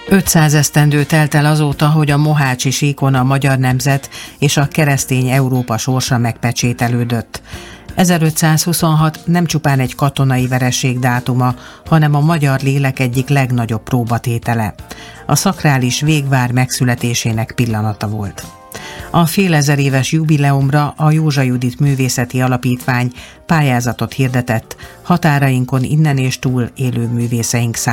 500 esztendő telt el azóta, hogy a mohácsi síkon a magyar nemzet és a keresztény Európa sorsa megpecsételődött. 1526 nem csupán egy katonai vereség dátuma, hanem a magyar lélek egyik legnagyobb próbatétele. A szakrális végvár megszületésének pillanata volt. A fél ezer éves jubileumra a Józsa Judit Művészeti Alapítvány pályázatot hirdetett határainkon innen és túl élő művészeink számára.